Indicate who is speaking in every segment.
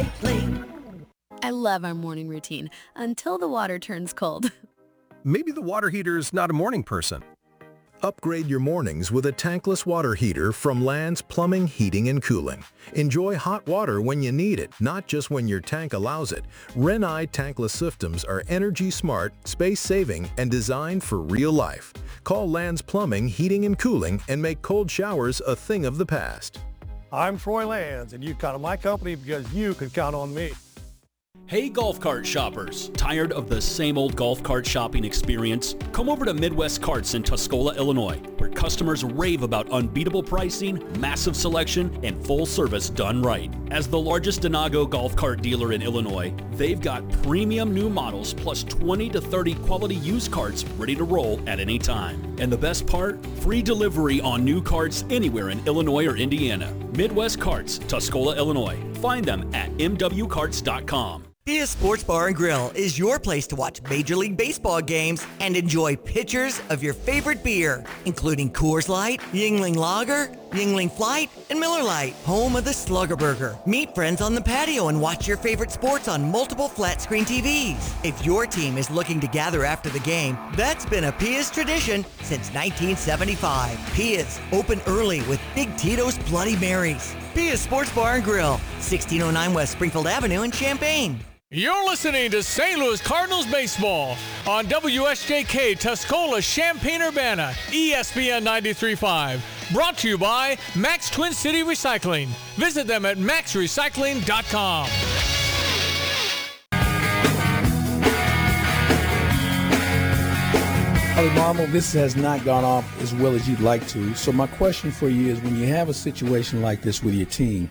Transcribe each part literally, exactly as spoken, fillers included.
Speaker 1: recycling.
Speaker 2: I love our morning routine until the water turns cold.
Speaker 3: Maybe the water heater's not a morning person.
Speaker 4: Upgrade your mornings with a tankless water heater from Land's Plumbing, Heating, and Cooling. Enjoy hot water when you need it, not just when your tank allows it. Renai tankless systems are energy smart, space-saving, and designed for real life. Call Land's Plumbing, Heating, and Cooling and make cold showers a thing of the past.
Speaker 5: I'm Troy Lands, and you count on my company because you can count on me.
Speaker 6: Hey golf cart shoppers, tired of the same old golf cart shopping experience? Come over to Midwest Carts in Tuscola, Illinois, where customers rave about unbeatable pricing, massive selection, and full service done right. As the largest Denago golf cart dealer in Illinois, they've got premium new models plus twenty to thirty quality used carts ready to roll at any time. And the best part? Free delivery on new carts anywhere in Illinois or Indiana. Midwest Carts, Tuscola, Illinois. Find them at m w carts dot com.
Speaker 7: Pia Sports Bar and Grill is your place to watch Major League Baseball games and enjoy pitchers of your favorite beer, including Coors Light, Yuengling Lager, Yuengling Flight, and Miller Lite, home of the Slugger Burger. Meet friends on the patio and watch your favorite sports on multiple flat-screen T Vs. If your team is looking to gather after the game, that's been a Pia's tradition since nineteen seventy-five. Pia's, open early with Big Tito's Bloody Marys. Pia's Sports Bar and Grill, sixteen oh nine West Springfield Avenue in Champaign.
Speaker 8: You're listening to Saint Louis Cardinals baseball on W S J K Tuscola, Champaign-Urbana, E S P N ninety-three point five. Brought to you by Max Twin City Recycling. Visit them at max recycling dot com.
Speaker 9: Holly Marmol, this has not gone off as well as you'd like to. So my question for you is, when you have a situation like this with your team,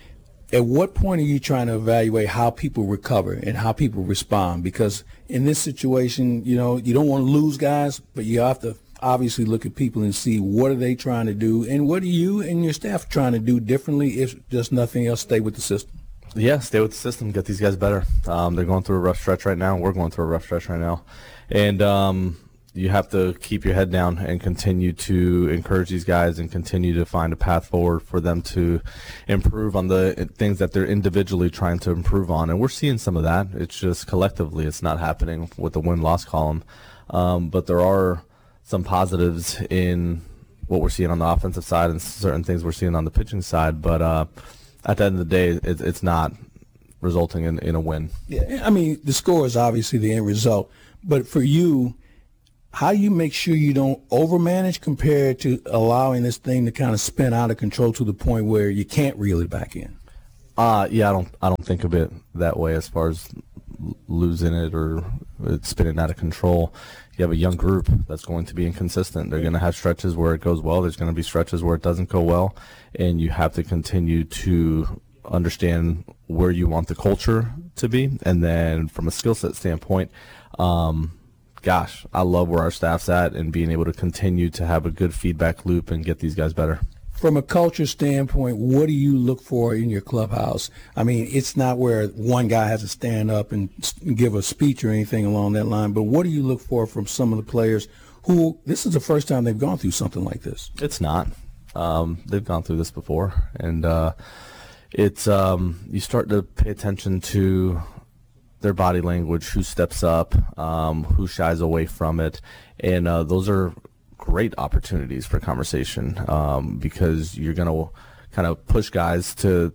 Speaker 9: at what point are you trying to evaluate how people recover and how people respond? Because in this situation, you know, you don't want to lose guys, but you have to obviously look at people and see what are they trying to do and what are you and your staff trying to do differently, if just nothing else, stay with the system.
Speaker 10: Yeah, stay with the system, get these guys better. Um, they're going through a rough stretch right now. We're going through a rough stretch right now. And um, you have to keep your head down and continue to encourage these guys and continue to find a path forward for them to improve on the things that they're individually trying to improve on. And we're seeing some of that. It's just collectively it's not happening with the win-loss column. Um, but there are some positives in what we're seeing on the offensive side and certain things we're seeing on the pitching side. But uh, at the end of the day, it, it's not resulting in, in a win.
Speaker 9: Yeah, I mean, the score is obviously the end result. But for you, how do you make sure you don't overmanage compared to allowing this thing to kind of spin out of control to the point where you can't reel it back in?
Speaker 10: Uh, yeah, I don't I don't think of it that way as far as l- losing it or it spinning out of control. You have a young group that's going to be inconsistent. They're going to have stretches where it goes well. There's going to be stretches where it doesn't go well. And you have to continue to understand where you want the culture to be. And then from a skill set standpoint, um, gosh, I love where our staff's at and being able to continue to have a good feedback loop and get these guys better.
Speaker 9: From a culture standpoint, what do you look for in your clubhouse? I mean, it's not where one guy has to stand up and give a speech or anything along that line, but what do you look for from some of the players who this is the first time they've gone through something like this?
Speaker 10: It's not. Um, they've gone through this before, and uh, it's um, you start to pay attention to their body language, who steps up, um, who shies away from it, and uh, those are great opportunities for conversation um, because you're going to kind of push guys to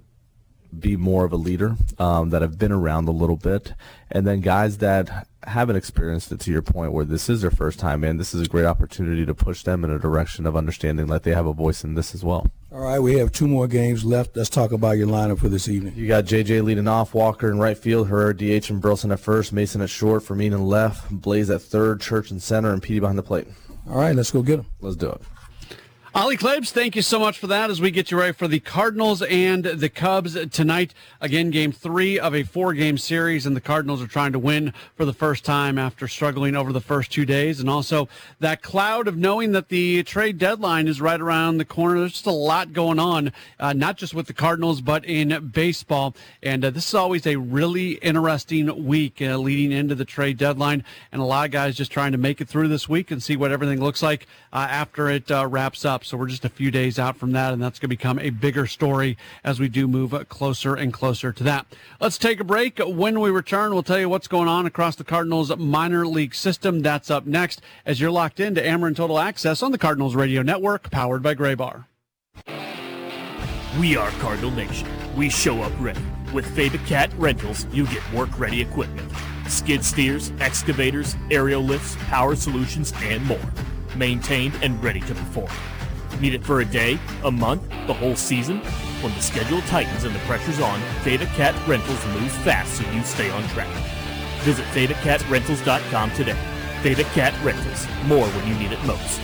Speaker 10: be more of a leader um, that have been around a little bit, and then guys that haven't experienced it, to your point, where this is their first time in, this is a great opportunity to push them in a direction of understanding that they have a voice in this as well.
Speaker 9: All right, we have two more games left. Let's talk about your lineup for this evening.
Speaker 10: You got J J leading off, Walker in right field, Herrera, D H, and Burleson at first, Mason at short, Fermin in left, Blaze at third, Church in center, and Petey behind the plate.
Speaker 9: All right, let's go get them.
Speaker 10: Let's do it.
Speaker 11: Ollie Klebs, thank you so much for that as we get you ready for the Cardinals and the Cubs tonight. Again, game three of a four-game series, and the Cardinals are trying to win for the first time after struggling over the first two days. And also that cloud of knowing that the trade deadline is right around the corner. There's just a lot going on, uh, not just with the Cardinals, but in baseball. And uh, this is always a really interesting week uh, leading into the trade deadline. And a lot of guys just trying to make it through this week and see what everything looks like uh, after it uh, wraps up. So we're just a few days out from that, and that's going to become a bigger story as we do move closer and closer to that. Let's take a break. When we return, we'll tell you what's going on across the Cardinals minor league system. That's up next as you're locked into Ameren Total Access on the Cardinals Radio Network, powered by Graybar.
Speaker 1: We are Cardinal Nation. We show up ready. With Fabicat Rentals, you get work-ready equipment. Skid steers, excavators, aerial lifts, power solutions, and more. Maintained and ready to perform. Need it for a day, a month, the whole season? When the schedule tightens and the pressure's on, Fabicat Rentals moves fast so you stay on track. Visit Fabicat Rentals dot com today. Fabicat Rentals. More when you need it most.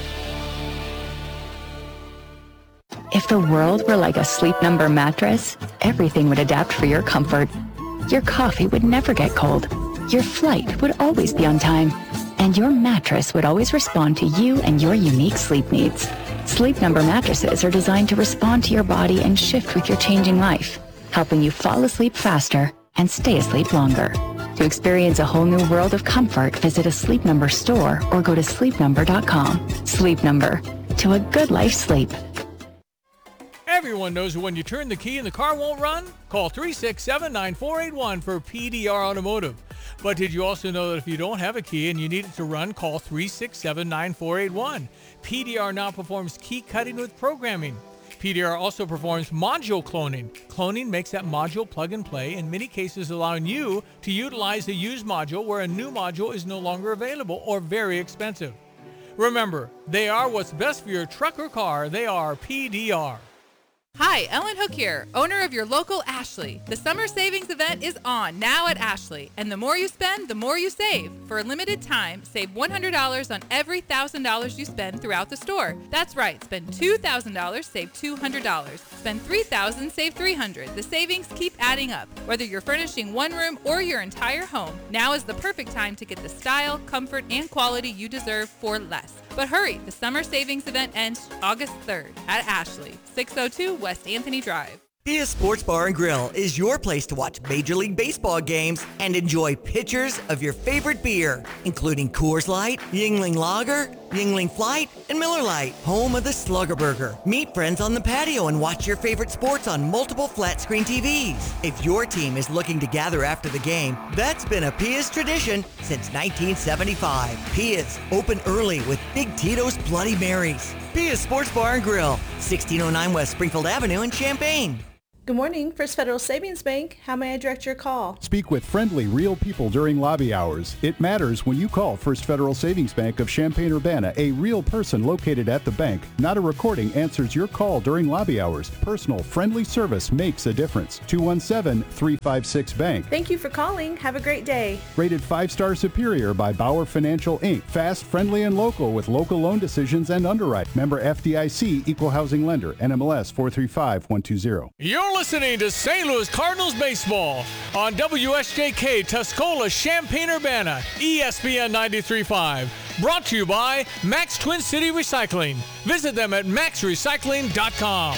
Speaker 12: If the world were like a Sleep Number mattress, everything would adapt for your comfort. Your coffee would never get cold. Your flight would always be on time. And your mattress would always respond to you and your unique sleep needs. Sleep Number mattresses are designed to respond to your body and shift with your changing life, helping you fall asleep faster and stay asleep longer. To experience a whole new world of comfort, visit a Sleep Number store or go to sleep number dot com. Sleep Number. To a good life sleep.
Speaker 8: Everyone knows that when you turn the key and the car won't run, call three six seven, nine four eight one for P D R Automotive. But did you also know that if you don't have a key and you need it to run, call three six seven, nine four eight one. P D R now performs key cutting with programming. P D R also performs module cloning. Cloning makes that module plug and play, in many cases allowing you to utilize the used module where a new module is no longer available or very expensive. Remember, they are what's best for your truck or car. They are P D R.
Speaker 13: Hi, Ellen Hook here, owner of your local Ashley. The summer savings event is on now at Ashley, and the more you spend, the more you save. For a limited time, save one hundred dollars on every one thousand dollars you spend throughout the store. That's right, spend two thousand dollars, save two hundred dollars. Spend three thousand dollars, save three hundred dollars. The savings keep adding up. Whether you're furnishing one room or your entire home, now is the perfect time to get the style, comfort, and quality you deserve for less. But hurry, the summer savings event ends August third at Ashley, six oh two West Anthony Drive.
Speaker 7: Pia Sports Bar and Grill is your place to watch Major League Baseball games and enjoy pitchers of your favorite beer, including Coors Light, Yuengling Lager, Yuengling Flight, and Miller Lite, home of the Slugger Burger. Meet friends on the patio and watch your favorite sports on multiple flat-screen T Vs. If your team is looking to gather after the game, that's been a Pia's tradition since nineteen seventy-five. Pia's, open early with Big Tito's Bloody Marys. Pia's Sports Bar and Grill, sixteen oh nine West Springfield Avenue in Champaign.
Speaker 14: Good morning, First Federal Savings Bank. How may I direct your call?
Speaker 15: Speak with friendly, real people during lobby hours. It matters when you call First Federal Savings Bank of Champaign-Urbana. A real person located at the bank, not a recording, answers your call during lobby hours. Personal, friendly service makes a difference. two one seven, three five six, bank.
Speaker 14: Thank you for calling. Have a great day.
Speaker 15: Rated five-star superior by Bauer Financial, Incorporated. Fast, friendly, and local with local loan decisions and underwrite. Member F D I C, Equal Housing Lender, N M L S four three five one two zero.
Speaker 8: You're listening to Saint Louis Cardinals baseball on W S J K Tuscola Champaign-Urbana, E S P N ninety-three point five. Brought to you by Max Twin City Recycling. Visit them at max recycling dot com.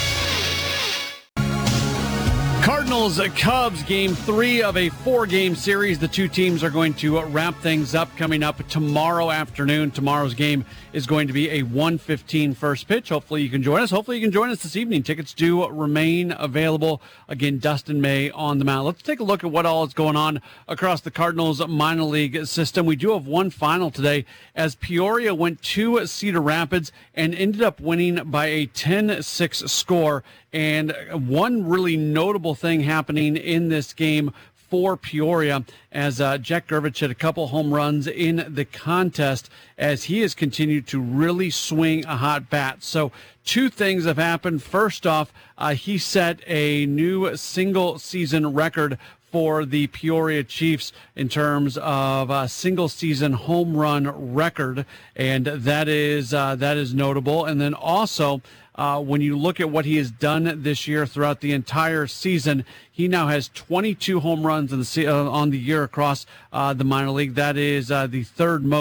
Speaker 11: Cardinals Cubs game three of a four-game series. The two teams are going to wrap things up coming up tomorrow afternoon. Tomorrow's game is going to be a one fifteen first pitch. Hopefully you can join us. Hopefully you can join us this evening. Tickets do remain available. Again, Dustin May on the mound. Let's take a look at what all is going on across the Cardinals minor league system. We do have one final today as Peoria went to Cedar Rapids and ended up winning by a ten six score. And one really notable thing happening in this game for Peoria as uh, Jack Gervich hit a couple home runs in the contest as he has continued to really swing a hot bat. So two things have happened. First off, uh, he set a new single season record for the Peoria Chiefs in terms of a single season home run record, and that is uh, that is notable. And then also, uh, when you look at what he has done this year throughout the entire season, he now has twenty-two home runs in the, uh, on the year across uh, the minor league. That is uh, the third most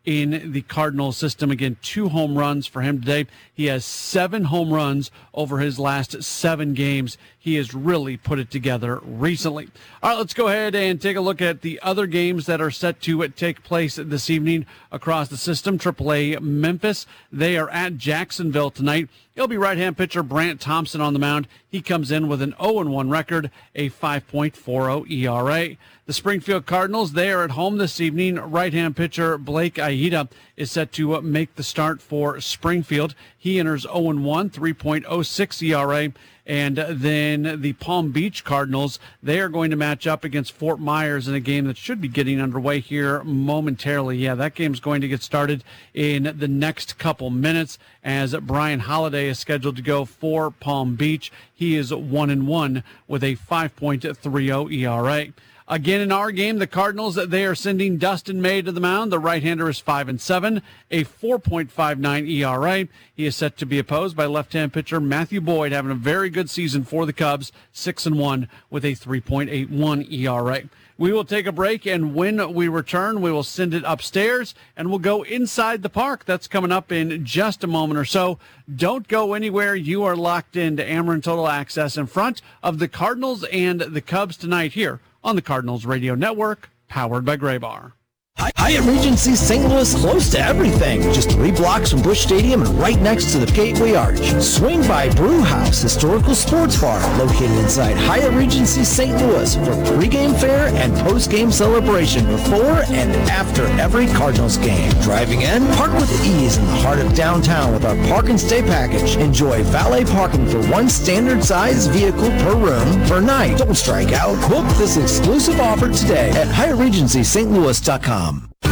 Speaker 11: in the Cardinals system. Again, two home runs for him today. He has seven home runs over his last seven games. He has really put it together recently. All right, let's go ahead and take a look at the other games that are set to take place this evening across the system. triple A Memphis, they are at Jacksonville tonight. It'll be right-hand pitcher Brant Thompson on the mound. He comes in with an oh and one record, a five point four oh E R A. The Springfield Cardinals, they are at home this evening. Right-hand pitcher Blake Aida is set to make the start for Springfield. He enters oh and one, three point oh six E R A. And then the Palm Beach Cardinals, they are going to match up against Fort Myers in a game that should be getting underway here momentarily. Yeah, that game's going to get started in the next couple minutes as Brian Holiday is scheduled to go for Palm Beach. He is one and one with a five point three oh E R A. Again, in our game, the Cardinals, they are sending Dustin May to the mound. The right-hander is five and seven, a four point five nine E R A. He is set to be opposed by left-hand pitcher Matthew Boyd, having a very good season for the Cubs, six and one with a three point eight one E R A. We will take a break, and when we return, we will send it upstairs, and we'll go inside the park. That's coming up in just a moment or so. Don't go anywhere. You are locked into Ameren Total Access in front of the Cardinals and the Cubs tonight here on the Cardinals Radio Network, powered by Graybar.
Speaker 16: Hyatt Regency Saint Louis, close to everything. Just three blocks from Busch Stadium and right next to the Gateway Arch. Swing by Brew House Historical Sports Bar, located inside Hyatt Regency Saint Louis for pregame fare and postgame celebration before and after every Cardinals game. Driving in, park with ease in the heart of downtown with our Park and Stay package. Enjoy valet parking for one standard size vehicle per room per night. Don't strike out. Book this exclusive offer today at Hyatt Regency Saint Louis dot com.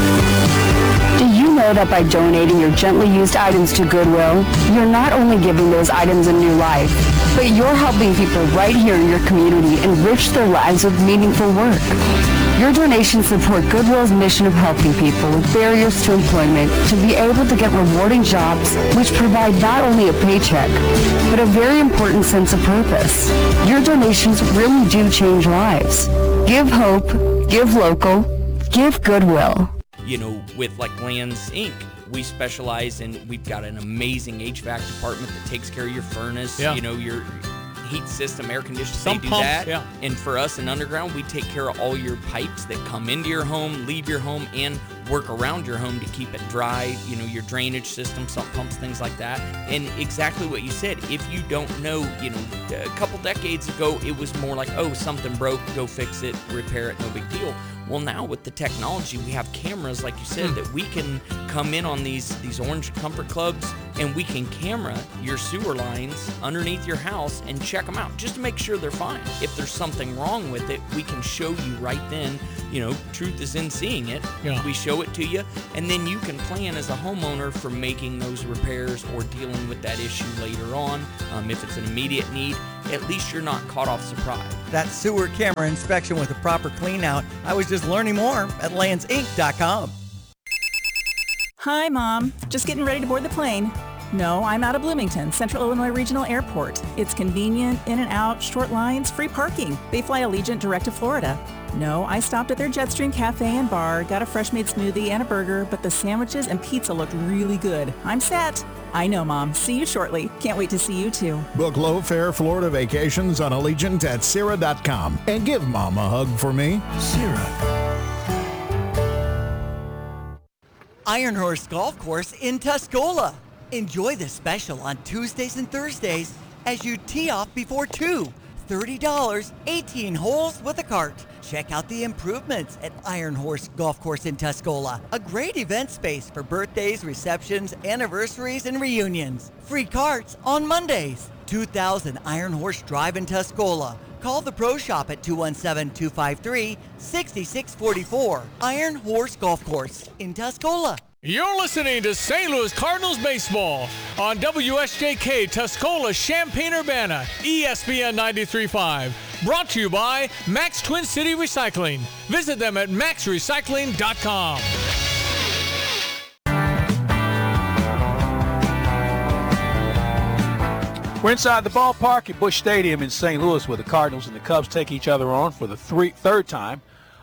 Speaker 12: Do you know that by donating your gently used items to Goodwill, you're not only giving those items a new life, but you're helping people right here in your community enrich their lives with meaningful work. Your donations support Goodwill's mission of helping people with barriers to employment to be able to get rewarding jobs which provide not only a paycheck, but a very important sense of purpose. Your donations really do change lives. Give hope, give local, give Goodwill.
Speaker 17: You know, with like Lands Incorporated, we specialize in, we've got an amazing H V A C department that takes care of your furnace,
Speaker 8: yeah.
Speaker 17: you know, your heat system, air conditioning,
Speaker 8: Some
Speaker 17: they do
Speaker 8: pumps,
Speaker 17: that.
Speaker 8: Yeah.
Speaker 17: And for us in Underground, we take care of all your pipes that come into your home, leave your home, and work around your home to keep it dry, you know, your drainage system, sump pumps, things like that. And exactly what you said, if you don't know, you know, a couple decades ago, it was more like, oh, something broke, go fix it, repair it, no big deal. Well, now with the technology, we have cameras, like you said, that we can come in on these, these Orange Comfort Clubs, and we can camera your sewer lines underneath your house and check them out just to make sure they're fine. If there's something wrong with it, we can show you right then. You know, truth is in seeing it.
Speaker 8: Yeah.
Speaker 17: We show it to you, and then you can plan as a homeowner for making those repairs or dealing with that issue later on. Um, if it's an immediate need, at least you're not caught off surprise.
Speaker 7: That sewer camera inspection with a proper clean out. I was just learning more at lands inc dot com.
Speaker 18: Hi, Mom. Just getting ready to board the plane. No, I'm out of Bloomington, Central Illinois Regional Airport. It's convenient, in and out, short lines, free parking. They fly Allegiant direct to Florida. No, I stopped at their Jetstream Cafe and Bar, got a fresh-made smoothie and a burger, but the sandwiches and pizza looked really good. I'm set. I know, Mom. See you shortly. Can't wait to see you, too.
Speaker 19: Book low-fare Florida vacations on Allegiant at Sierra dot com. And give Mom a hug for me. Sierra.
Speaker 7: Iron Horse Golf Course in Tuscola. Enjoy the special on Tuesdays and Thursdays as you tee off before two. thirty dollars, eighteen holes with a cart. Check out the improvements at Iron Horse Golf Course in Tuscola. A great event space for birthdays, receptions, anniversaries, and reunions. Free carts on Mondays. two thousand Iron Horse Drive in Tuscola. Call the Pro Shop at two one seven, two five three, six six four four. Iron Horse Golf Course in Tuscola.
Speaker 8: You're listening to Saint Louis Cardinals baseball on W S J K Tuscola Champaign-Urbana, E S P N ninety-three point five. Brought to you by Max Twin City Recycling. Visit them at max recycling dot com.
Speaker 20: We're inside the ballpark at Busch Stadium in Saint Louis where the Cardinals and the Cubs take each other on for the three, third time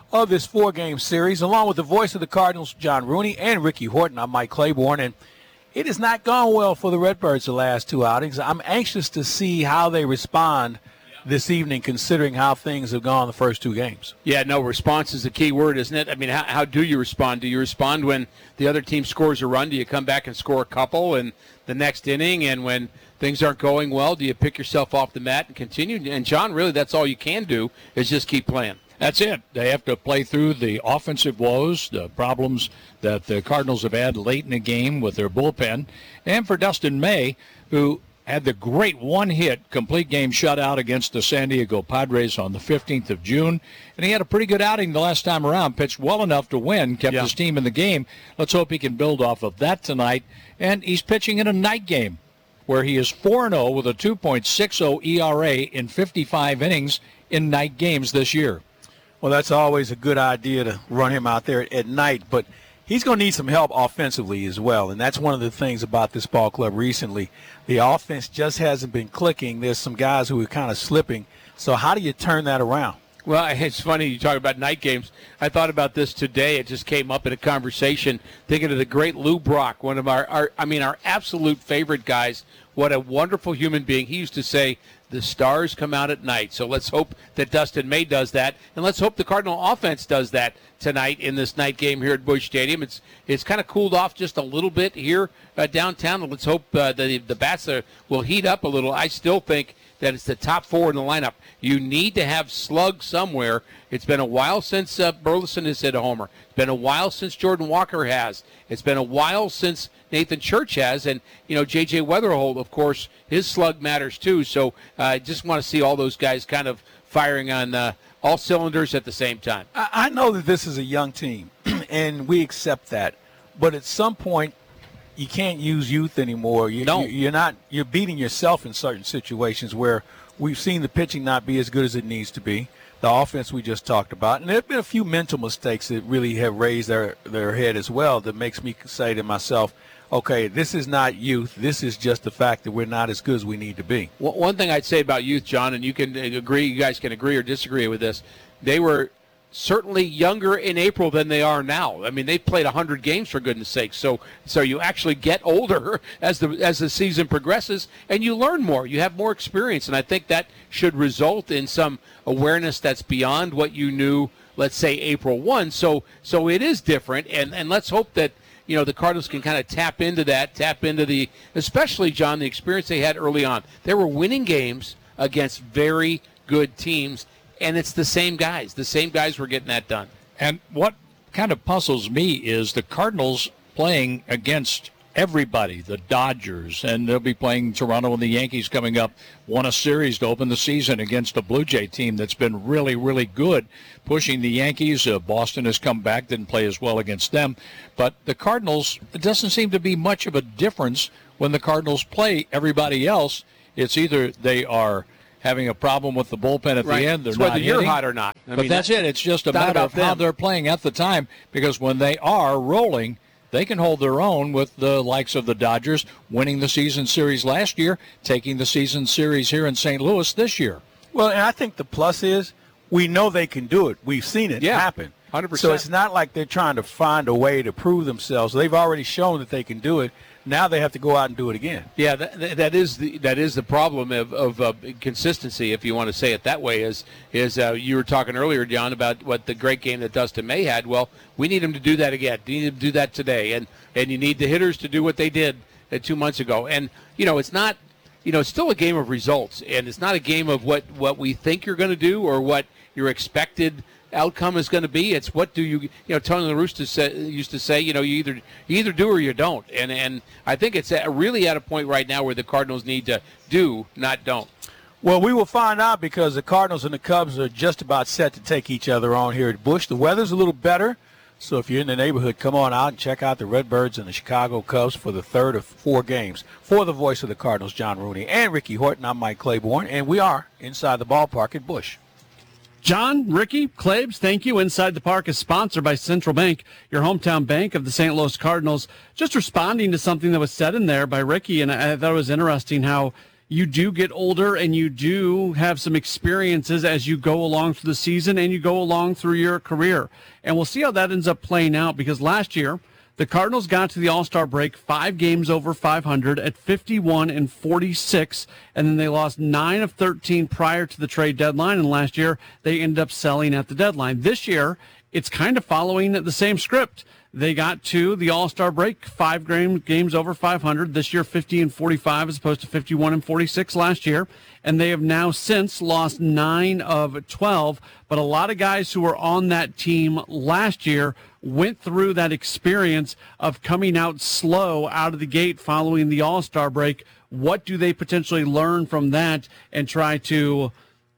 Speaker 20: of this four-game series, along with the voice of the Cardinals, John Rooney, and Ricky Horton. I'm Mike Claiborne, and it has not gone well for the Redbirds the last two outings. I'm anxious to see how they respond this evening, considering how things have gone the first two games.
Speaker 21: Yeah, no, response is the key word, isn't it? I mean, how, how do you respond? Do you respond when the other team scores a run? Do you come back and score a couple in the next inning? And when things aren't going well, do you pick yourself off the mat and continue? And, John, really, that's all you can do is just keep playing.
Speaker 22: That's it. They have to play through the offensive woes, the problems that the Cardinals have had late in the game with their bullpen. And for Dustin May, who had the great one-hit complete game shutout against the San Diego Padres on the fifteenth of June. And he had a pretty good outing the last time around, pitched well enough to win, kept yeah. his team in the game. Let's hope he can build off of that tonight. And he's pitching in a night game where he is four and oh with a two point six oh E R A in fifty-five innings in night games this year.
Speaker 20: Well, that's always a good idea to run him out there at night, but he's going to need some help offensively as well, and that's one of the things about this ball club recently. The offense just hasn't been clicking. There's some guys who are kind of slipping. So how do you turn that around?
Speaker 21: Well, it's funny you talk about night games. I thought about this today. It just came up in a conversation, thinking of the great Lou Brock, one of our, our I mean, our absolute favorite guys. What a wonderful human being. He used to say, the stars come out at night. So let's hope that Dustin May does that, and let's hope the Cardinal offense does that tonight in this night game here at Busch Stadium. It's it's kind of cooled off just a little bit here uh, downtown. Let's hope uh, the the bats are, will heat up a little. I still think that it's the top four in the lineup. You need to have slugs somewhere. It's been a while since uh, Burleson has hit a homer. It's been a while since Jordan Walker has. It's been a while since Nathan Church has. And, you know, J J Weatherholt, of course, his slug matters too. So uh, I just want to see all those guys kind of firing on uh, all cylinders at the same time.
Speaker 20: I, I know that this is a young team, and we accept that. But at some point, you can't use youth anymore. You,
Speaker 21: no.
Speaker 20: you, you're not. You're beating yourself in certain situations where we've seen the pitching not be as good as it needs to be. The offense we just talked about, and there have been a few mental mistakes that really have raised their their head as well. That makes me say to myself, okay, this is not youth. This is just the fact that we're not as good as we need to be.
Speaker 21: Well, one thing I'd say about youth, John, and you can agree, you guys can agree or disagree with this. They were certainly younger in April than they are now. I mean, they played one hundred games, for goodness sake. So so you actually get older as the as the season progresses, and you learn more. You have more experience, and I think that should result in some awareness that's beyond what you knew, let's say, April first. So so it is different, and, and let's hope that, you know, the Cardinals can kind of tap into that, tap into the, especially, John, the experience they had early on. They were winning games against very good teams, and it's the same guys. The same guys were getting that done.
Speaker 22: And what kind of puzzles me is the Cardinals playing against everybody, the Dodgers, and they'll be playing Toronto and the Yankees coming up. Won a series to open the season against a Blue Jay team that's been really, really good, pushing the Yankees. Uh, Boston has come back, didn't play as well against them. But the Cardinals, it doesn't seem to be much of a difference when the Cardinals play everybody else. It's either they are having a problem with the bullpen at
Speaker 21: right.
Speaker 22: the end. They're
Speaker 21: it's
Speaker 22: not
Speaker 21: whether you're
Speaker 22: hitting.
Speaker 21: hot or not. I
Speaker 22: but
Speaker 21: mean,
Speaker 22: that's it. It's just a matter of how they're playing at the time, because when they are rolling, they can hold their own with the likes of the Dodgers, winning the season series last year, taking the season series here in Saint Louis this year.
Speaker 20: Well, and I think the plus is we know they can do it. We've seen it
Speaker 21: yeah,
Speaker 20: happen.
Speaker 21: one hundred percent.
Speaker 20: So it's not like they're trying to find a way to prove themselves. They've already shown that they can do it. Now they have to go out and do it again.
Speaker 21: Yeah, that, that is the that is the problem of, of uh, consistency, if you want to say it that way. Is is uh, you were talking earlier, John, about what the great game that Dustin May had. Well, we need him to do that again. We need him to do that today, and and you need the hitters to do what they did uh, two months ago. And you know, it's not, you know, it's still a game of results, and it's not a game of what what we think you're going to do or what your expected outcome is going to be. It's what do you, you know, Tony La Russa used to say, you know, you either you either do or you don't. And and I think it's at, really at a point right now where the Cardinals need to do, not don't.
Speaker 20: Well, we will find out, because the Cardinals and the Cubs are just about set to take each other on here at Busch. The weather's a little better, so if you're in the neighborhood, come on out and check out the Redbirds and the Chicago Cubs for the third of four games. For the voice of the Cardinals, John Rooney and Ricky Horton, I'm Mike Claiborne, and we are inside the ballpark at Busch.
Speaker 11: John, Ricky, Claibs, thank you. Inside the Park is sponsored by Central Bank, your hometown bank of the Saint Louis Cardinals. Just responding to something that was said in there by Ricky, and I thought it was interesting how you do get older and you do have some experiences as you go along through the season and you go along through your career. And we'll see how that ends up playing out, because last year the Cardinals got to the All-Star break five games over five hundred at fifty-one and forty-six, and then they lost nine of thirteen prior to the trade deadline, and last year they ended up selling at the deadline. This year, it's kind of following the same script. They got to the All-Star break, five games over five hundred. This year, fifty and forty-five as opposed to fifty-one and forty-six last year. And they have now since lost nine of twelve. But a lot of guys who were on that team last year went through that experience of coming out slow out of the gate following the All-Star break. What do they potentially learn from that and try to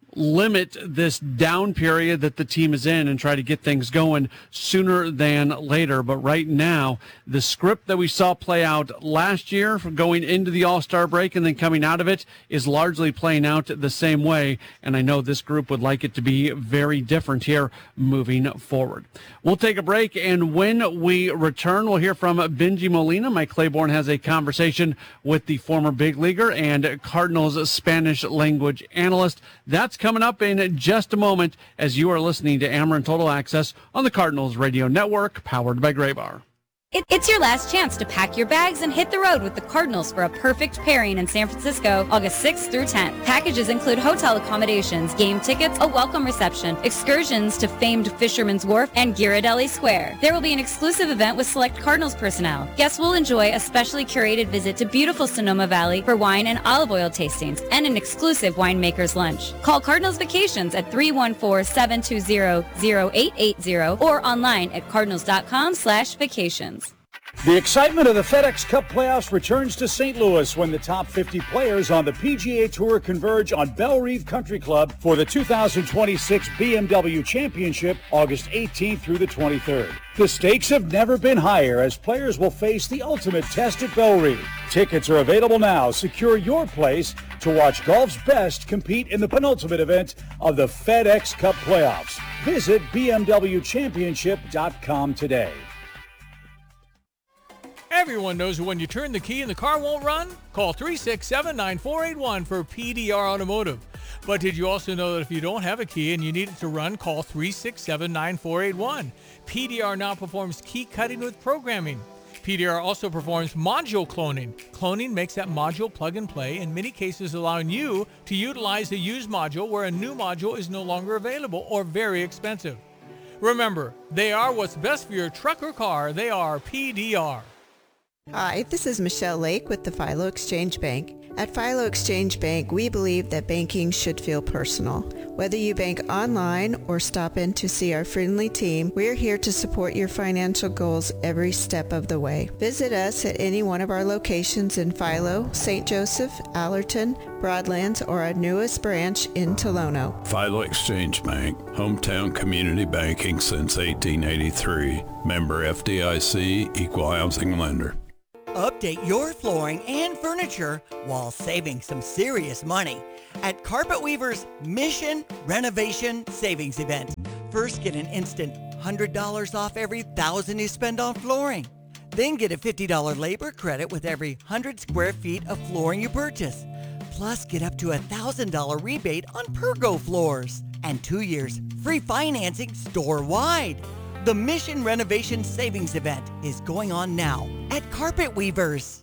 Speaker 11: limit this down period that the team is in and try to get things going sooner than later? But right now, the script that we saw play out last year from going into the All-Star break and then coming out of it is largely playing out the same way. And I know this group would like it to be very different here moving forward. We'll take a break, and when we return, we'll hear from Benji Molina. Mike Claiborne has a conversation with the former big leaguer and Cardinals Spanish language analyst. That's coming up in just a moment as you are listening to Ameren Total Access on the Cardinals Radio Network, powered by Graybar.
Speaker 2: It, it's your last chance to pack your bags and hit the road with the Cardinals for a perfect pairing in San Francisco, August sixth through tenth. Packages include hotel accommodations, game tickets, a welcome reception, excursions to famed Fisherman's Wharf and Ghirardelli Square. There will be an exclusive event with select Cardinals personnel. Guests will enjoy a specially curated visit to beautiful Sonoma Valley for wine and olive oil tastings and an exclusive winemaker's lunch. Call Cardinals Vacations at three one four, seven two zero, zero eight eight zero or online at cardinals.com slash vacations.
Speaker 3: The excitement of the FedEx Cup playoffs returns to Saint Louis when the top fifty players on the P G A Tour converge on Bellerive Country Club for the two thousand twenty-six B M W Championship, August eighteenth through the twenty-third. The stakes have never been higher as players will face the ultimate test at Bellerive. Tickets are available now. Secure your place to watch golf's best compete in the penultimate event of the FedEx Cup playoffs. Visit B M W championship dot com today.
Speaker 8: Everyone knows that when you turn the key and the car won't run, call three six seven, nine four eight one for P D R Automotive. But did you also know that if you don't have a key and you need it to run, call three six seven, nine four eight one. P D R now performs key cutting with programming. P D R also performs module cloning. Cloning makes that module plug and play, in many cases allowing you to utilize a used module where a new module is no longer available or very expensive. Remember, they are what's best for your truck or car. They are P D R.
Speaker 23: Hi, this is Michelle Lake with the Philo Exchange Bank. At Philo Exchange Bank, we believe that banking should feel personal. Whether you bank online or stop in to see our friendly team, we're here to support your financial goals every step of the way. Visit us at any one of our locations in Philo, Saint Joseph, Allerton, Broadlands, or our newest branch in Tolono.
Speaker 24: Philo Exchange Bank, hometown community banking since eighteen eighty-three. Member F D I C, equal housing lender.
Speaker 7: Update your flooring and furniture while saving some serious money at Carpet Weaver's Mission Renovation Savings Event. First, get an instant one hundred dollars off every one thousand dollars you spend on flooring. Then get a fifty dollars labor credit with every one hundred square feet of flooring you purchase. Plus, get up to a one thousand dollars rebate on Pergo floors. And two years free financing store-wide. The Mission Renovation Savings Event is going on now at Carpet Weavers.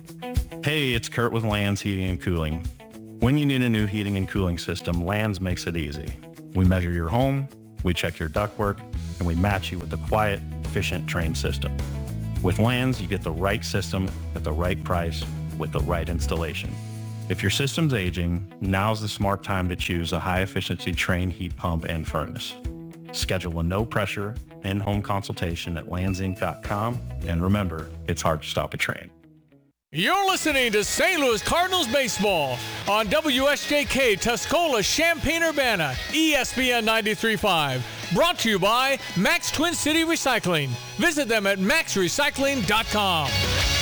Speaker 25: Hey, it's Kurt with Lands Heating and Cooling. When you need a new heating and cooling system, Lands makes it easy. We measure your home, we check your ductwork, and we match you with a quiet, efficient, trained system. With Lands, you get the right system at the right price with the right installation. If your system's aging, now's the smart time to choose a high-efficiency trained heat pump and furnace. Schedule a no-pressure in-home consultation at lands inc dot com, and remember, it's hard to stop a train.
Speaker 8: You're listening to Saint Louis Cardinals baseball on W S J K Tuscola Champaign-Urbana, E S P N ninety-three point five. Brought to you by Max Twin City Recycling. Visit them at max recycling dot com.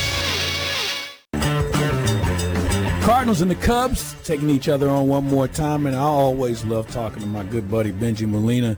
Speaker 9: Cardinals and the Cubs taking each other on one more time, and I always love talking to my good buddy Benji Molina.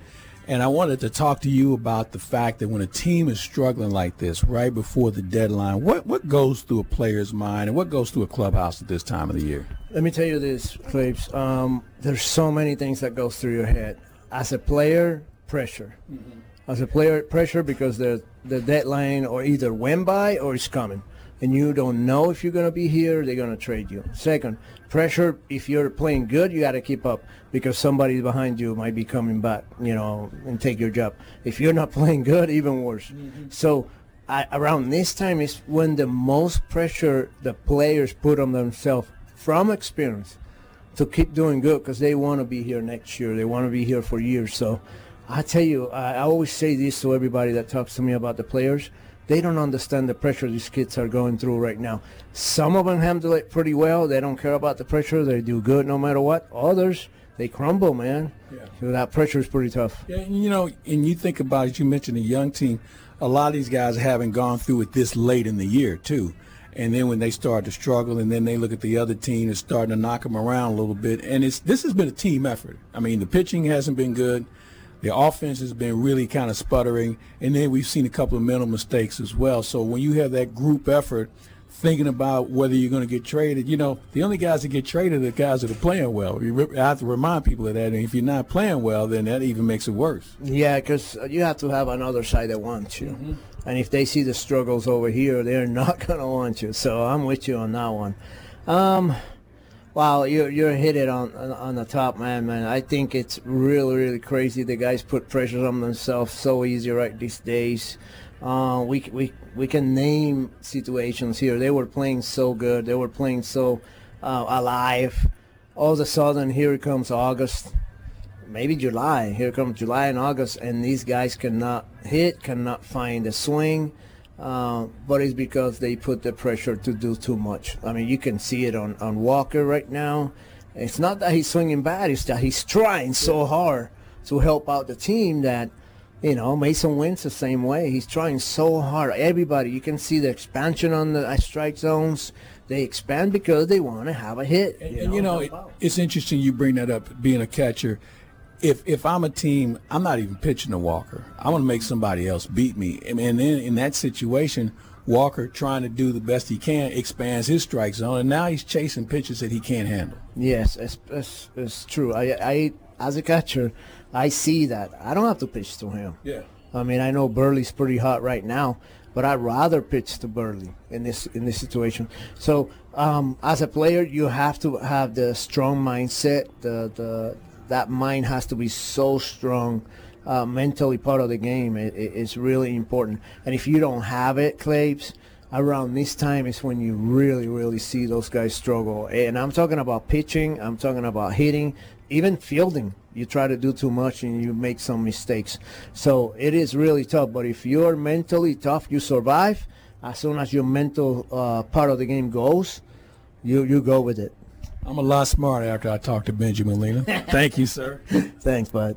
Speaker 9: And I wanted to talk to you about the fact that when a team is struggling like this right before the deadline, what, what goes through a player's mind and what goes through a clubhouse at this time of the year?
Speaker 1: Let me tell you this, Claves. Um, there's so many things that goes through your head. As a player, pressure. Mm-hmm. As a player, pressure because the, the deadline or either went by or it's coming. And you don't know if you're going to be here, they're going to trade you. Second, pressure, if you're playing good, you got to keep up because somebody behind you might be coming back, you know, and take your job. If you're not playing good, even worse. Mm-hmm. So I, around this time is when the most pressure the players put on themselves from experience to keep doing good because they want to be here next year. They want to be here for years. So I tell you, I, I always say this to everybody that talks to me about the players. They don't understand the pressure these kids are going through right now. Some of them handle it pretty well. They don't care about the pressure. They do good no matter what. Others, they crumble, man. Yeah. So that pressure is pretty tough.
Speaker 9: Yeah, you know, and you think about it, you mentioned a young team. A lot of these guys haven't gone through it this late in the year, too. And then when they start to struggle and then they look at the other team, it's starting to knock them around a little bit. And it's this has been a team effort. I mean, the pitching hasn't been good. The offense has been really kind of sputtering, and then we've seen a couple of mental mistakes as well. So when you have that group effort, thinking about whether you're going to get traded, you know, the only guys that get traded are the guys that are playing well. You have to remind people of that. And if you're not playing well, then that even makes it worse.
Speaker 1: Yeah, because you have to have another side that wants you. Mm-hmm. And if they see the struggles over here, they're not going to want you. So I'm with you on that one. Um, wow, you're, you're hit it on, on on the top, man, man. I think it's really, really crazy. The guys put pressure on themselves so easy right these days. Uh, we, we, we can name situations here. They were playing so good. They were playing so uh, alive. All of a sudden, here comes August. Maybe July. Here comes July and August, and these guys cannot hit, cannot find a swing. Uh, but it's because they put the pressure to do too much. I mean, you can see it on, on Walker right now. It's not that he's swinging bad. It's that he's trying so hard to help out the team that, you know, Mason Wentz the same way. He's trying so hard. Everybody, you can see the expansion on the strike zones. They expand because they want to have a hit.
Speaker 9: And,
Speaker 1: you
Speaker 9: and
Speaker 1: know,
Speaker 9: you know it, it's interesting you bring that up, being a catcher. If if I'm a team, I'm not even pitching to Walker. I want to make somebody else beat me. And then in that situation, Walker, trying to do the best he can, expands his strike zone, and now he's chasing pitches that he can't handle.
Speaker 1: Yes, it's, it's, it's true. I, I, as a catcher, I see that. I don't have to pitch to him.
Speaker 9: Yeah.
Speaker 1: I mean, I know Burley's pretty hot right now, but I'd rather pitch to Burley in this in this situation. So um, as a player, you have to have the strong mindset, the the that mind has to be so strong, uh, mentally part of the game. It, it, it's really important. And if you don't have it, Claves, around this time is when you really, really see those guys struggle. And I'm talking about pitching. I'm talking about hitting, even fielding. You try to do too much and you make some mistakes. So it is really tough. But if you're mentally tough, you survive. As soon as your mental uh, part of the game goes, you, you go with it.
Speaker 9: I'm a lot smarter after I talked to Benji Molina. Thank you, sir.
Speaker 1: Thanks, bud.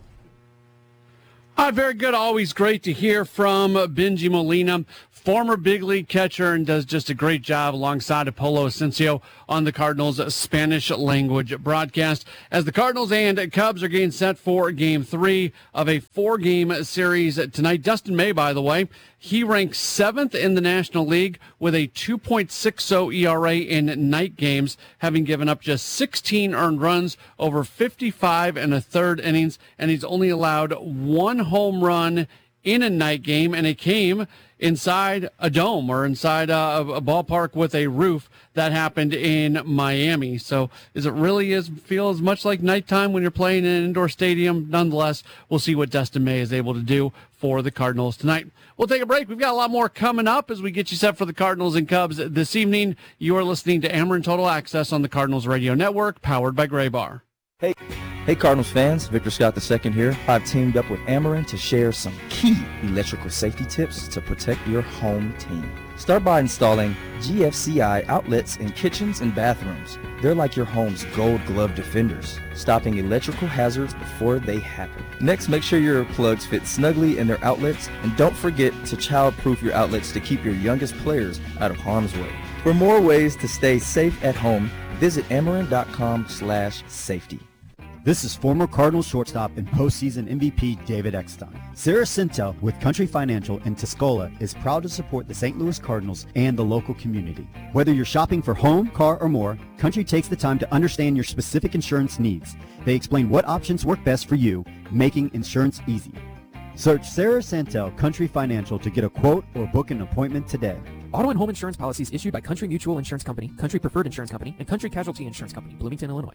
Speaker 11: All right, very good. Always great to hear from Benji Molina, former big league catcher, and does just a great job alongside Apolo Asensio on the Cardinals' Spanish language broadcast. As the Cardinals and Cubs are getting set for game three of a four-game series tonight. Dustin May, by the way, he ranks seventh in the National League with a two point six oh E R A in night games, having given up just sixteen earned runs over fifty-five and a third innings, and he's only allowed one home run in a night game, and it came inside a dome or inside a, a ballpark with a roof. That happened in Miami. So is it really is feel as much like nighttime when you're playing in an indoor stadium? Nonetheless, we'll see what Dustin May is able to do for the Cardinals tonight. We'll take a break. We've got a lot more coming up as we get you set for the Cardinals and Cubs this evening. You are listening to Ameren Total Access on the Cardinals Radio Network, powered by Gray Bar.
Speaker 4: Hey, hey Cardinals fans, Victor Scott the second here. I've teamed up with Ameren to share some key electrical safety tips to protect your home team. Start by installing G F C I outlets in kitchens and bathrooms. They're like your home's gold glove defenders, stopping electrical hazards before they happen. Next, make sure your plugs fit snugly in their outlets, and don't forget to child-proof your outlets to keep your youngest players out of harm's way. For more ways to stay safe at home, visit Ameren dot com slash safety.
Speaker 5: This is former Cardinals shortstop and postseason M V P David Eckstein. Sarah Sintel with Country Financial in Tuscola is proud to support the Saint Louis Cardinals and the local community. Whether you're shopping for home, car, or more, Country takes the time to understand your specific insurance needs. They explain what options work best for you, making insurance easy. Search Sarah Santel Country Financial to get a quote or book an appointment today.
Speaker 6: Auto and home insurance policies issued by Country Mutual Insurance Company, Country Preferred Insurance Company, and Country Casualty Insurance Company, Bloomington, Illinois.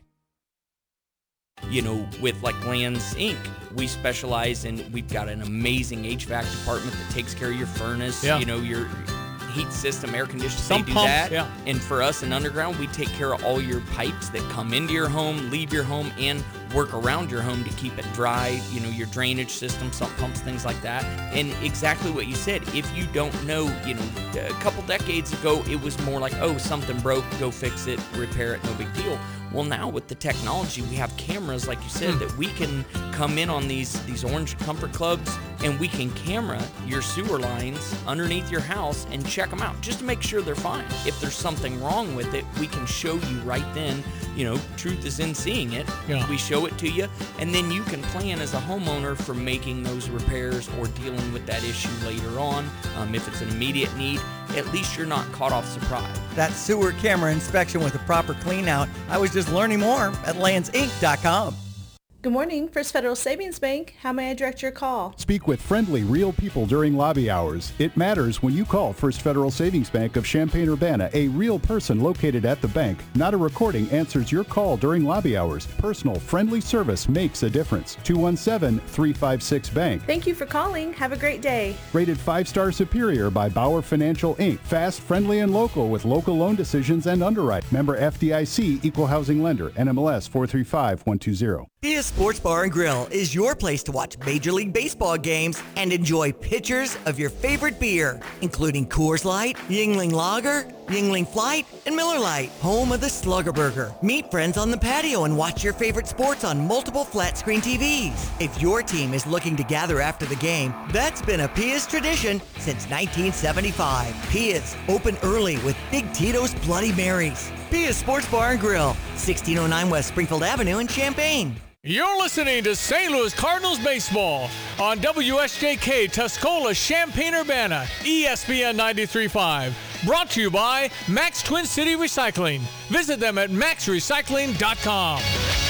Speaker 17: You know, with like Lands Incorporated, we specialize in, we've got an amazing H V A C department that takes care of your furnace,
Speaker 8: Yeah.
Speaker 17: you know, your heat system, air conditioning,
Speaker 8: Some
Speaker 17: they do
Speaker 8: pumps,
Speaker 17: that.
Speaker 8: yeah.
Speaker 17: And for us in Underground, we take care of all your pipes that come into your home, leave your home, and work around your home to keep it dry, you know, your drainage system, sump pumps, things like that. And exactly what you said, if you don't know, you know, a couple decades ago, it was more like, oh, something broke, go fix it, repair it, no big deal. Well, now with the technology, we have cameras, like you said,
Speaker 8: Hmm.
Speaker 17: that we can come in on these, these Orange Comfort Clubs, and we can camera your sewer lines underneath your house and check them out just to make sure they're fine. If there's something wrong with it, we can show you right then. You know, truth is in seeing it.
Speaker 8: Yeah.
Speaker 17: We show it to you, and then you can plan as a homeowner for making those repairs or dealing with that issue later on. Um, if it's an immediate need, at least you're not caught off surprise.
Speaker 7: That sewer camera inspection with a proper clean out. I was just learning more at lands inc dot com.
Speaker 10: Good morning, First Federal Savings Bank. How may I direct your call?
Speaker 15: Speak with friendly, real people during lobby hours. It matters when you call First Federal Savings Bank of Champaign-Urbana. A real person located at the bank. Not a recording answers your call during lobby hours. Personal, friendly service makes a difference. two one seven, three five six, bank.
Speaker 10: Thank you for calling. Have a great day.
Speaker 15: Rated five-star superior by Bauer Financial, Incorporated. Fast, friendly, and local with local loan decisions and underwrite. Member F D I C, Equal Housing Lender, N M L S four three five one two zero.
Speaker 7: Dia Sports Bar and Grill is your place to watch Major League Baseball games and enjoy pitchers of your favorite beer, including Coors Light, Yingling Lager, Yingling Flight, and Miller Lite, home of the Slugger Burger. Meet friends on the patio and watch your favorite sports on multiple flat screen T Vs. If your team is looking to gather after the game, that's been a Pia's tradition since nineteen seventy-five. Pia's, open early with Big Tito's Bloody Marys. Pia's Sports Bar and Grill, sixteen oh nine West Springfield Avenue in Champaign.
Speaker 8: You're listening to Saint Louis Cardinals baseball on W S J K Tuscola Champaign-Urbana, E S P N ninety-three point five. Brought to you by Max Twin City Recycling. Visit them at max recycling dot com.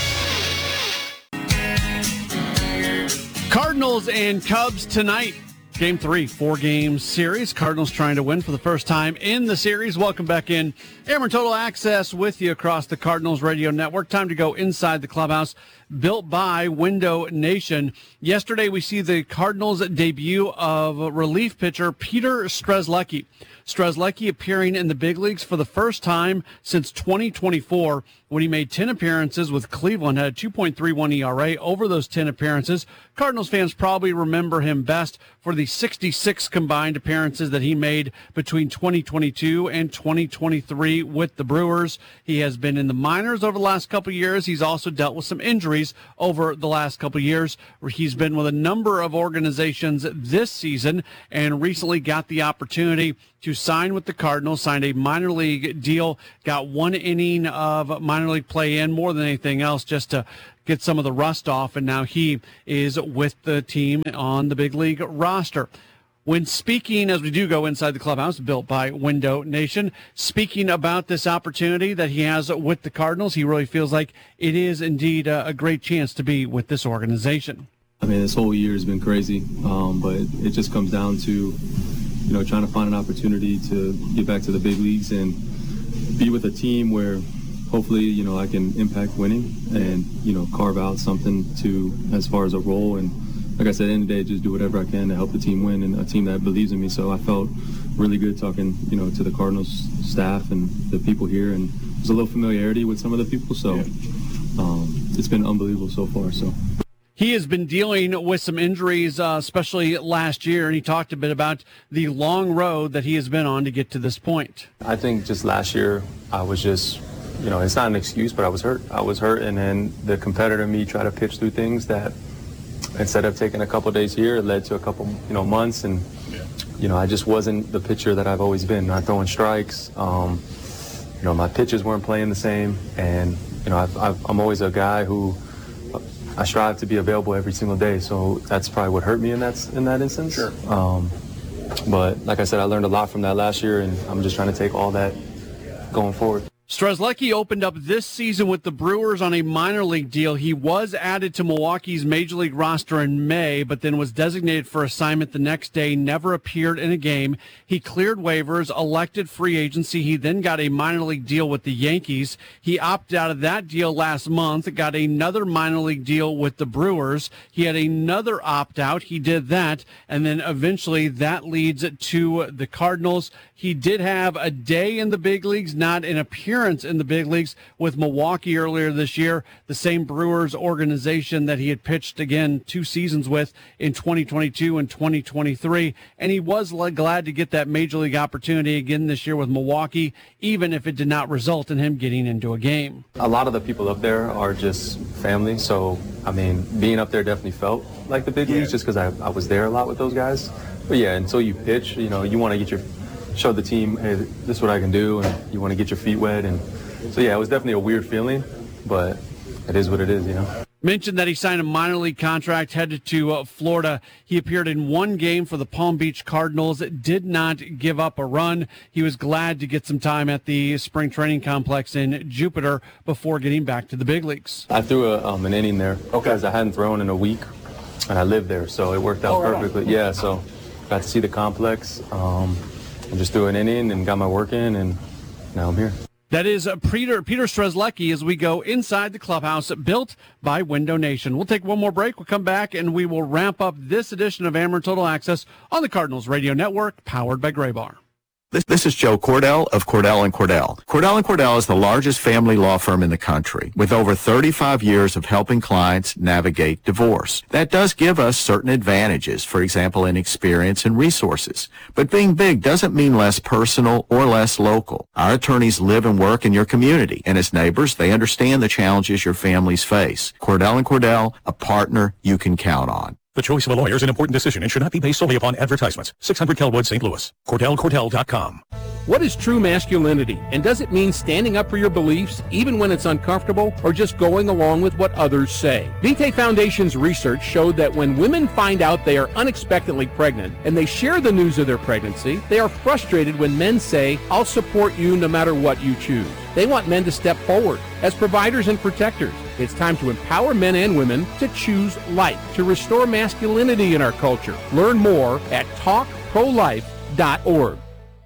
Speaker 11: Cardinals and Cubs tonight. Game three, four-game series. Cardinals trying to win for the first time in the series. Welcome back in. Ameren Total Access with you across the Cardinals radio network. Time to go inside the clubhouse, built by Window Nation. Yesterday, we see the Cardinals' debut of relief pitcher Peter Strzelecki. Strzelecki appearing in the big leagues for the first time since twenty twenty-four, when he made ten appearances with Cleveland, had a two point three one E R A over those ten appearances. Cardinals fans probably remember him best for the sixty-six combined appearances that he made between twenty twenty-two and twenty twenty-three with the Brewers. He has been in the minors over the last couple of years. He's also dealt with some injuries over the last couple of years. He's been with a number of organizations this season and recently got the opportunity to sign with the Cardinals, signed a minor league deal, got one inning of minor league play in, more than anything else, just to get some of the rust off, and now he is with the team on the big league roster. When speaking, as we do go inside the clubhouse, built by Window Nation, speaking about this opportunity that he has with the Cardinals, he really feels like it is indeed a, a great chance to be with this organization.
Speaker 13: I mean, this whole year has been crazy, um, but it just comes down to, you know, trying to find an opportunity to get back to the big leagues and be with a team where hopefully, you know, I can impact winning and, you know, carve out something to as far as a role. And like I said, at the end of the day, just do whatever I can to help the team win, and a team that believes in me. So I felt really good talking, you know, to the Cardinals staff and the people here. And there's a little familiarity with some of the people. So um, it's been unbelievable so far. So.
Speaker 11: He has been dealing with some injuries, uh, especially last year, and he talked a bit about the long road that he has been on to get to this point.
Speaker 13: I think just last year, I was just, you know, it's not an excuse, but I was hurt. I was hurt, and then the competitor in me tried to pitch through things that instead of taking a couple days here, it led to a couple, you know, months, and, you know, I just wasn't the pitcher that I've always been, not throwing strikes. Um, you know, my pitches weren't playing the same, and, you know, I've, I've, I'm always a guy who I strive to be available every single day. So that's probably what hurt me in that in that instance.
Speaker 12: Sure.
Speaker 13: Um, but like I said, I learned a lot from that last year, and I'm just trying to take all that going forward.
Speaker 11: Strzelecki opened up this season with the Brewers on a minor league deal. He was added to Milwaukee's major league roster in May, but then was designated for assignment the next day, never appeared in a game. He cleared waivers, elected free agency. He then got a minor league deal with the Yankees. He opted out of that deal last month, got another minor league deal with the Brewers. He had another opt-out. He did that, and then eventually that leads to the Cardinals. He did have a day in the big leagues, not an appearance in the big leagues with Milwaukee earlier this year, the same Brewers organization that he had pitched again two seasons with in twenty twenty-two and twenty twenty-three. And he was glad to get that major league opportunity again this year with Milwaukee, even if it did not result in him getting into a game.
Speaker 13: A lot of the people up there are just family. So, I mean, being up there definitely felt like the big leagues just because I, I was there a lot with those guys. But yeah, until you pitch, you know, you want to get your show the team, hey, this is what I can do, and you want to get your feet wet. And so, yeah, it was definitely a weird feeling, but it is what it is, you know.
Speaker 11: Mentioned that he signed a minor league contract, headed to uh, Florida. He appeared in one game for the Palm Beach Cardinals, did not give up a run. He was glad to get some time at the spring training complex in Jupiter before getting back to the big leags.
Speaker 13: I threw a, um, an inning there because I hadn't thrown in a week, and I lived there, so it worked out oh, perfectly. Right. Yeah, so got to see the complex. Um, I just threw an inning and got my work in, and now I'm here.
Speaker 11: That is Peter Peter Strzelecki as we go inside the clubhouse built by Window Nation. We'll take one more break. We'll come back, and we will wrap up this edition of Ameren Total Access on the Cardinals Radio Network, powered by Graybar.
Speaker 14: This, this is Joe Cordell of Cordell and Cordell. Cordell and Cordell is the largest family law firm in the country with over thirty-five years of helping clients navigate divorce. That does give us certain advantages, for example, in experience and resources. But being big doesn't mean less personal or less local. Our attorneys live and work in your community, and as neighbors, they understand the challenges your families face. Cordell and Cordell, a partner you can count on.
Speaker 16: The choice of a lawyer is an important decision and should not be based solely upon advertisements. six hundred Kelwood, Saint Louis. Cordell Cordell dot com.
Speaker 18: What is true masculinity? And does it mean standing up for your beliefs even when it's uncomfortable, or just going along with what others say? Vitae Foundation's research showed that when women find out they are unexpectedly pregnant and they share the news of their pregnancy, they are frustrated when men say, "I'll support you no matter what you choose." They want men to step forward as providers and protectors. It's time to empower men and women to choose life, to restore masculinity in our culture. Learn more at talk pro life dot org.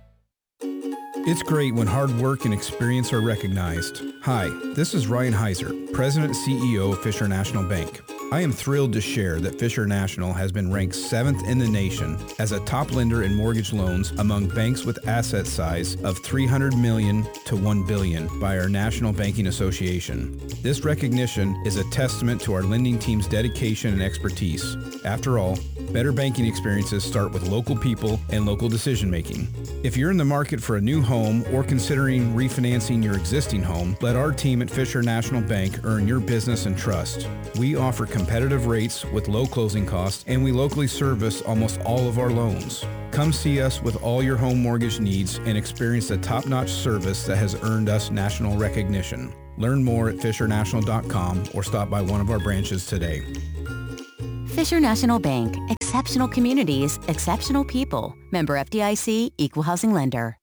Speaker 19: It's great when hard work and experience are recognized. Hi, this is Ryan Heiser, President and C E O of Fisher National Bank. I am thrilled to share that Fisher National has been ranked seventh in the nation as a top lender in mortgage loans among banks with asset size of three hundred million dollars to one billion dollars by our National Banking Association. This recognition is a testament to our lending team's dedication and expertise. After all, better banking experiences start with local people and local decision making. If you're in the market for a new home or considering refinancing your existing home, let our team at Fisher National Bank earn your business and trust. We offer competitive rates with low closing costs, and we locally service almost all of our loans. Come see us with all your home mortgage needs and experience the top-notch service that has earned us national recognition. Learn more at fisher national dot com or stop by one of our branches today.
Speaker 26: Fisher National Bank. Exceptional communities, exceptional people. Member F D I C, Equal Housing Lender.